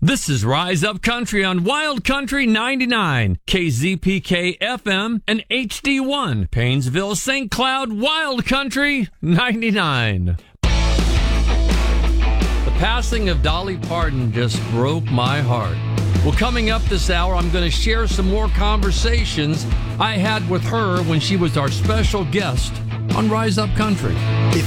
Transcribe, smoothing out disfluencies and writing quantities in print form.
This is Rise Up Country on Wild Country 99, KZPK FM and HD1, Paynesville, St. Cloud, Wild Country 99. The passing of Dolly Parton just broke my heart. Well, coming up this hour, I'm going to share some more conversations I had with her when she was our special guest on Rise Up Country. If